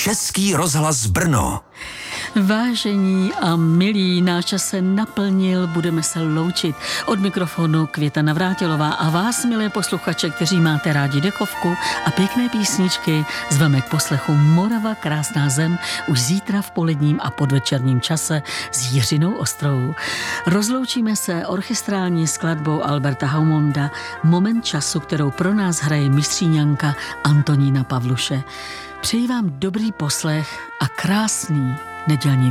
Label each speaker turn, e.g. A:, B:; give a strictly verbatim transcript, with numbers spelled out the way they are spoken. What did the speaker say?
A: Český rozhlas Brno.
B: Vážení a milí, náš čas se naplnil, budeme se loučit. Od mikrofonu Květa Navrátilová a vás, milé posluchače, kteří máte rádi dechovku a pěkné písničky, zveme k poslechu Morava, krásná zem, už zítra v poledním a podvečerním čase s Jiřinou Ostrou. Rozloučíme se orchestrální skladbou Alberta Haumonda Moment času, kterou pro nás hraje mistříňanka Antonína Pavluše. Přeji vám dobrý poslech a krásný nedělní